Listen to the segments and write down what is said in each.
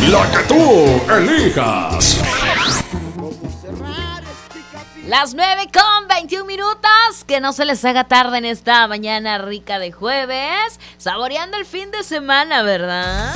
La que tú elijas. Las 9:21. Que no se les haga tarde en esta mañana rica de jueves. Saboreando el fin de semana, ¿verdad?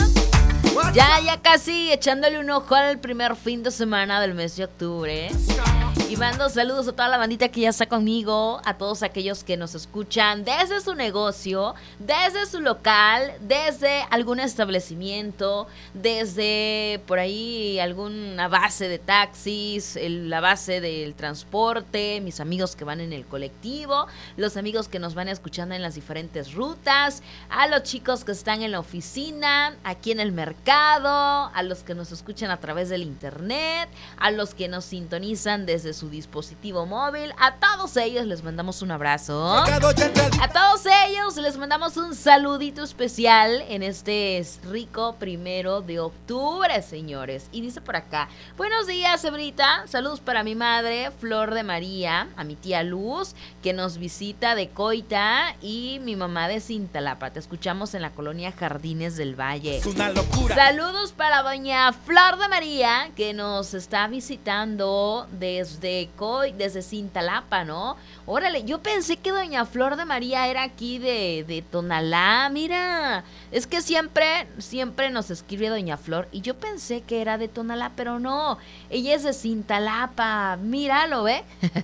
Ya casi echándole un ojo al primer fin de semana del mes de octubre. Y mando saludos a toda la bandita que ya está conmigo, a todos aquellos que nos escuchan desde su negocio, desde su local, desde algún establecimiento, desde por ahí alguna base de taxis, la base del transporte, mis amigos que van en el colectivo, los amigos que nos van escuchando en las diferentes rutas, a los chicos que están en la oficina, aquí en el mercado, a los que nos escuchan a través del internet, a los que nos sintonizan desde su dispositivo móvil. A todos ellos les mandamos un abrazo. A todos ellos les mandamos un saludito especial en este rico 1 de octubre, señores. Y dice por acá: buenos días, Ebrita. Saludos para mi madre, Flor de María, a mi tía Luz, que nos visita de Coita, y mi mamá de Cintalapa. Te escuchamos en la colonia Jardines del Valle. Es una locura. Saludos para doña Flor de María, que nos está visitando desde Cintalapa, ¿no? Órale, yo pensé que doña Flor de María era aquí de Tonalá. Mira, es que siempre nos escribe doña Flor y yo pensé que era de Tonalá, pero no, ella es de Cintalapa. Míralo, ¿ve?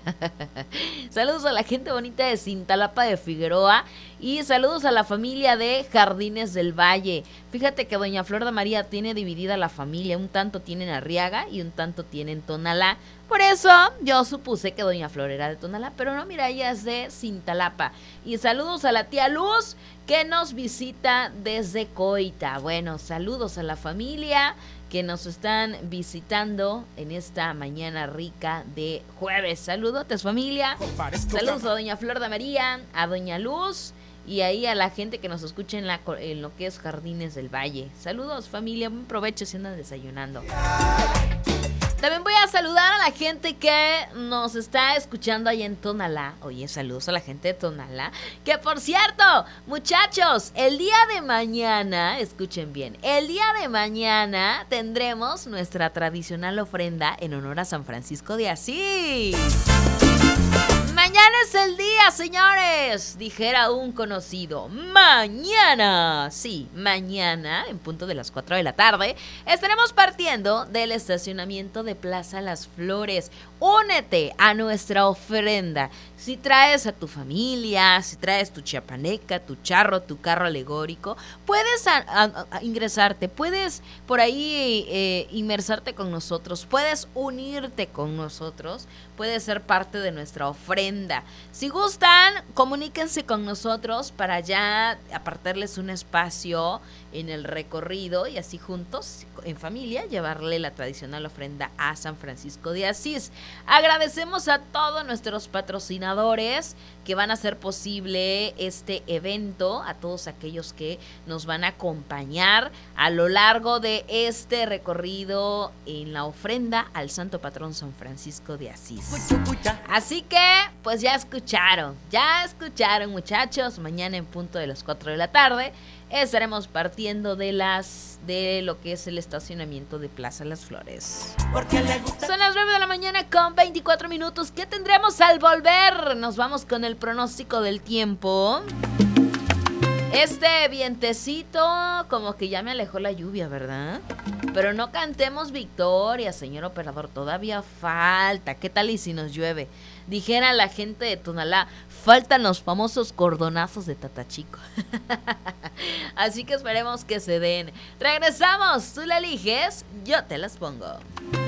Saludos a la gente bonita de Cintalapa de Figueroa y saludos a la familia de Jardines del Valle. Fíjate que doña Flor de María tiene dividida la familia, un tanto tienen Arriaga y un tanto tienen Tonalá. Por eso yo supuse que doña Flor era de Tonalá, pero no, mira, ella es de Cintalapa. Y saludos a la tía Luz, que nos visita desde Coita. Bueno, saludos a la familia que nos están visitando en esta mañana rica de jueves. Saludotes, familia. Saludos a doña Flor de María, a doña Luz y ahí a la gente que nos escucha en lo que es Jardines del Valle. Saludos, familia, buen provecho si andan desayunando. También voy a saludar a la gente que nos está escuchando allá en Tonalá. Oye, saludos a la gente de Tonalá. Que por cierto, muchachos, el día de mañana, escuchen bien, el día de mañana tendremos nuestra tradicional ofrenda en honor a San Francisco de Asís. Mañana es el día, señores, dijera un conocido. Mañana, sí, mañana, en punto de las 4 de la tarde, estaremos partiendo del estacionamiento de Plaza Las Flores. Únete a nuestra ofrenda. Si traes a tu familia, si traes tu chiapaneca, tu charro, tu carro alegórico, puedes ingresarte, puedes por ahí inmersarte con nosotros, puedes unirte con nosotros, puedes ser parte de nuestra ofrenda. Si gustan, comuníquense con nosotros para ya apartarles un espacio en el recorrido y así juntos, en familia, llevarle la tradicional ofrenda a San Francisco de Asís. Agradecemos a todos nuestros patrocinadores que van a hacer posible este evento, a todos aquellos que nos van a acompañar a lo largo de este recorrido en la ofrenda al Santo Patrón San Francisco de Asís. Así que, pues ya escucharon, muchachos. Mañana en punto de las 4 de la tarde estaremos partiendo de lo que es el estacionamiento de Plaza Las Flores. Son las 9 de la mañana con 24 minutos. ¿Qué tendremos al volver? Nos vamos con el pronóstico del tiempo. Este vientecito como que ya me alejó la lluvia, ¿verdad? Pero no cantemos victoria, señor operador, todavía falta. ¿Qué tal y si nos llueve? Dijera la gente de Tonalá, faltan los famosos cordonazos de Tatachico. Así que esperemos que se den. Regresamos, tú la eliges, yo te las pongo.